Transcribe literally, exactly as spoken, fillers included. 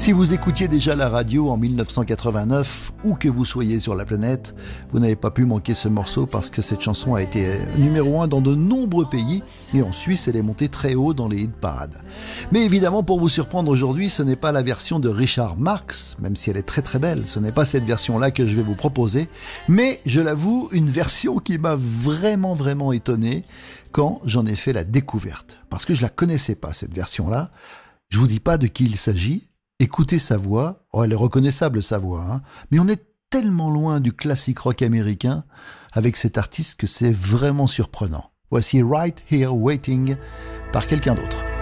Si vous écoutiez déjà la radio en mille neuf cent quatre-vingt-neuf, où que vous soyez sur la planète, vous n'avez pas pu manquer ce morceau parce que cette chanson a été numéro un dans de nombreux pays et en Suisse, elle est montée très haut dans les hit parades. Mais évidemment, pour vous surprendre aujourd'hui, ce n'est pas la version de Richard Marx, même si elle est très très belle, ce n'est pas cette version-là que je vais vous proposer, mais je l'avoue, une version qui m'a vraiment vraiment étonné quand j'en ai fait la découverte. Parce que je la connaissais pas, cette version-là. Je vous dis pas de qui il s'agit. Écoutez sa voix, oh, elle est reconnaissable sa voix, hein, mais on est tellement loin du classique rock américain avec cet artiste que c'est vraiment surprenant. Voici Right Here Waiting par quelqu'un d'autre.